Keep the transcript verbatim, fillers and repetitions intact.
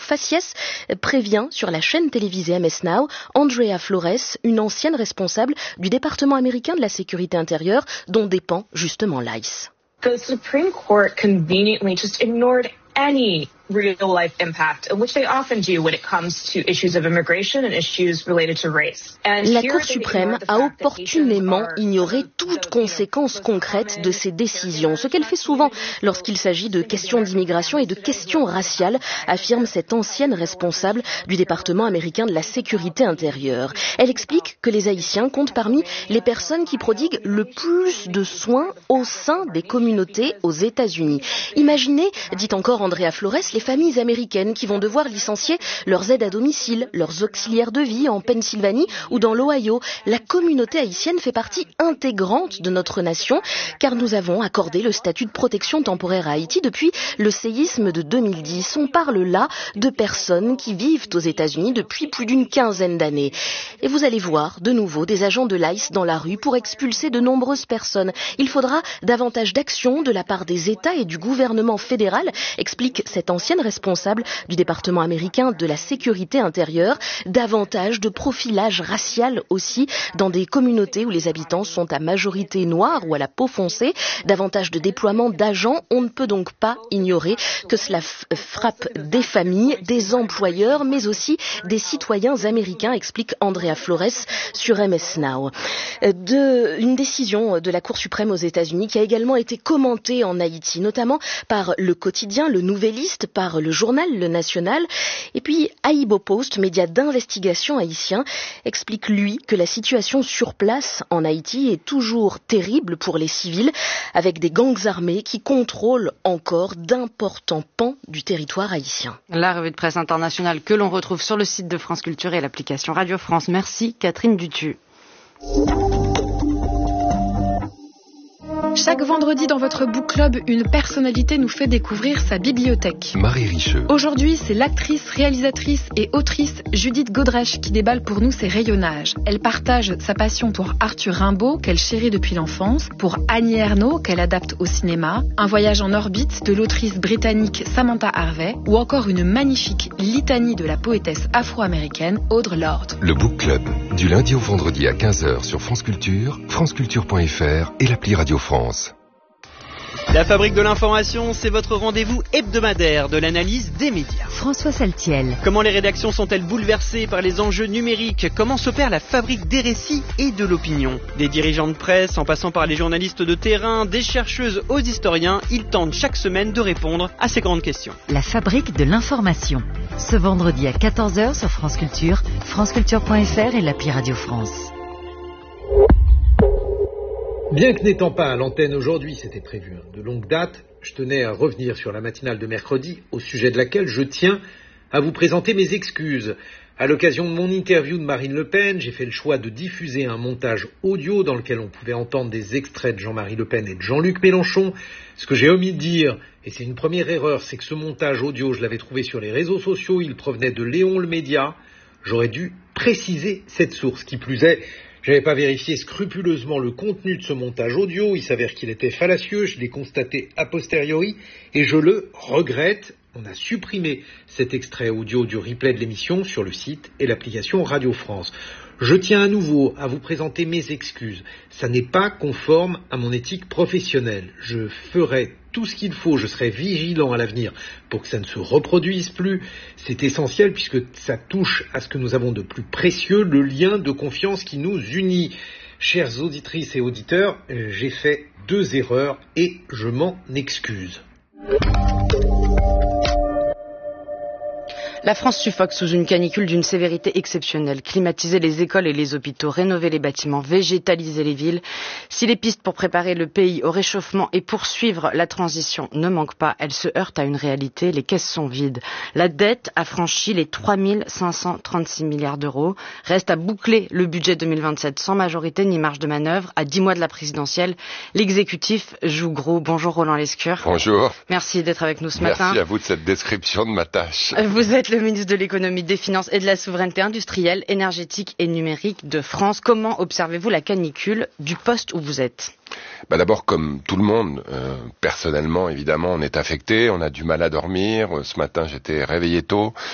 faciès prévient sur la chaîne télévisée M S Now Andrea Flores, une ancienne responsable du département américain de la sécurité intérieure dont dépend justement l'I C E. The Supreme Court conveniently just ignored any real-life impact, which they often do when it comes to issues of immigration and issues related to race. La Cour suprême a opportunément ignoré toute conséquence concrète de ces décisions, ce qu'elle fait souvent lorsqu'il s'agit de questions d'immigration et de questions raciales, affirme cette ancienne responsable du département américain de la sécurité intérieure. Elle explique que les Haïtiens comptent parmi les personnes qui prodiguent le plus de soins au sein des communautés aux États-Unis. Imaginez, dit encore Andrea Flores, les familles américaines qui vont devoir licencier leurs aides à domicile, leurs auxiliaires de vie en Pennsylvanie ou dans l'Ohio. La communauté haïtienne fait partie intégrante de notre nation car nous avons accordé le statut de protection temporaire à Haïti depuis le séisme de deux mille dix. On parle là de personnes qui vivent aux États-Unis depuis plus d'une quinzaine d'années. Et vous allez voir de nouveau des agents de l'I C E dans la rue pour expulser de nombreuses personnes. Il faudra davantage d'action de la part des États et du gouvernement fédéral, explique cette ancienne responsable du département américain de la sécurité intérieure, davantage de profilage racial aussi dans des communautés où les habitants sont à majorité noire ou à la peau foncée, davantage de déploiement d'agents. On ne peut donc pas ignorer que cela f- frappe des familles, des employeurs, mais aussi des citoyens américains, explique Andrea Flores sur M S Now. De, une décision de la Cour suprême aux États-Unis qui a également été commentée en Haïti, notamment par le quotidien, le Nouvelliste, par le journal Le National, et puis Aïbo Post, média d'investigation haïtien, explique lui que la situation sur place en Haïti est toujours terrible pour les civils, avec des gangs armés qui contrôlent encore d'importants pans du territoire haïtien. La revue de presse internationale que l'on retrouve sur le site de France Culture et l'application Radio France. Merci Catherine Dutu. Chaque vendredi dans votre book club, une personnalité nous fait découvrir sa bibliothèque. Marie Richeux. Aujourd'hui, c'est l'actrice, réalisatrice et autrice Judith Godrèche qui déballe pour nous ses rayonnages. Elle partage sa passion pour Arthur Rimbaud, qu'elle chérit depuis l'enfance, pour Annie Ernaux, qu'elle adapte au cinéma, un voyage en orbite de l'autrice britannique Samantha Harvey, ou encore une magnifique litanie de la poétesse afro-américaine Audre Lorde. Le book club, du lundi au vendredi à quinze heures sur France Culture, franceculture point f r et l'appli Radio France. La Fabrique de l'information, c'est votre rendez-vous hebdomadaire de l'analyse des médias. François Saltiel. Comment les rédactions sont-elles bouleversées par les enjeux numériques? Comment s'opère la fabrique des récits et de l'opinion? Des dirigeants de presse, en passant par les journalistes de terrain, des chercheuses aux historiens, ils tentent chaque semaine de répondre à ces grandes questions. La Fabrique de l'information. Ce vendredi à quatorze heures sur France Culture, franceculture point f r et l'appli Radio France. Bien que n'étant pas à l'antenne aujourd'hui, c'était prévu de longue date, je tenais à revenir sur la matinale de mercredi, au sujet de laquelle je tiens à vous présenter mes excuses. À l'occasion de mon interview de Marine Le Pen, j'ai fait le choix de diffuser un montage audio dans lequel on pouvait entendre des extraits de Jean-Marie Le Pen et de Jean-Luc Mélenchon. Ce que j'ai omis de dire, et c'est une première erreur, c'est que ce montage audio, je l'avais trouvé sur les réseaux sociaux, il provenait de Léon le Média. J'aurais dû préciser cette source, qui plus est. Je n'avais pas vérifié scrupuleusement le contenu de ce montage audio, il s'avère qu'il était fallacieux, je l'ai constaté a posteriori, et je le regrette. On a supprimé cet extrait audio du replay de l'émission sur le site et l'application Radio France. Je tiens à nouveau à vous présenter mes excuses. Ça n'est pas conforme à mon éthique professionnelle. Je ferai tout ce qu'il faut, je serai vigilant à l'avenir pour que ça ne se reproduise plus. C'est essentiel puisque ça touche à ce que nous avons de plus précieux, le lien de confiance qui nous unit. Chères auditrices et auditeurs, j'ai fait deux erreurs et je m'en excuse. La France suffoque sous une canicule d'une sévérité exceptionnelle. Climatiser les écoles et les hôpitaux, rénover les bâtiments, végétaliser les villes. Si les pistes pour préparer le pays au réchauffement et poursuivre la transition ne manquent pas, elles se heurtent à une réalité, les caisses sont vides. La dette a franchi les trois mille cinq cent trente-six milliards d'euros. Reste à boucler le budget deux mille vingt-sept sans majorité ni marge de manœuvre. À dix mois de la présidentielle, l'exécutif joue gros. Bonjour Roland Lescure. Bonjour. Merci d'être avec nous ce Merci matin. Merci à vous de cette description de ma tâche. Vous êtes le ministre de l'économie, des finances et de la souveraineté industrielle, énergétique et numérique de France. Comment observez-vous la canicule du poste où vous êtes ? Bah d'abord, comme tout le monde, euh, personnellement, évidemment, on est affecté, on a du mal à dormir. Ce matin, j'étais réveillé tôt,